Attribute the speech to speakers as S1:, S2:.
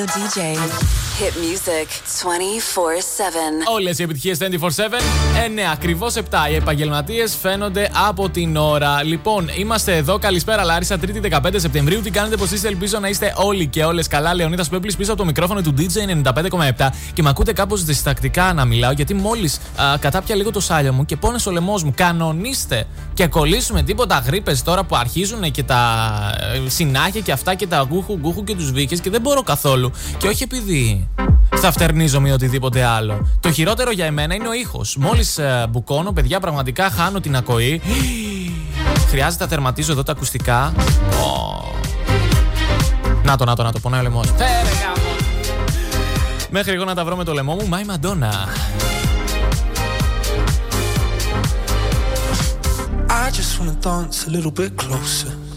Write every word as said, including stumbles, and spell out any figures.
S1: ντι τζέι. Hit music twenty-four seven.
S2: Όλες οι επιτυχίες είκοσι τέσσερα επτά. εννέα ακριβώς επτά. Οι επαγγελματίες φαίνονται από την ώρα. Λοιπόν, είμαστε εδώ. Καλησπέρα, Λάρισα. Τρίτη δεκαπέντε Σεπτεμβρίου. Τι κάνετε, πως είστε? Ελπίζω να είστε όλοι και όλες καλά. Λεωνίδας Πέπλης πίσω από το μικρόφωνο του ντι τζέι ενενήντα πέντε κόμμα επτά και με ακούτε κάπως διστακτικά να μιλάω, γιατί μόλις α, κατάπια λίγο το σάλιο μου και πόνεσε ο λαιμός μου. Κανονίστε και κολλήσουμε τίποτα γρίπες τώρα που αρχίζουν και τα ε, συνάχια και αυτά και τα γκούχου γκούχου και τους βίκες και δεν μπορώ καθόλου. Και όχι επειδή θα φτερνίζομαι ή οτιδήποτε άλλο. Το χειρότερο για εμένα είναι ο ήχος. Μόλις ε, μπουκώνω, παιδιά, πραγματικά χάνω την ακοή. Χρειάζεται να τερματίζω εδώ τα ακουστικά. Oh. Να το, να το, να το, πονάει ο λαιμός. Μέχρι εγώ να τα βρω με το λαιμό μου, My Madonna.
S3: I just wanna dance a little bit closer.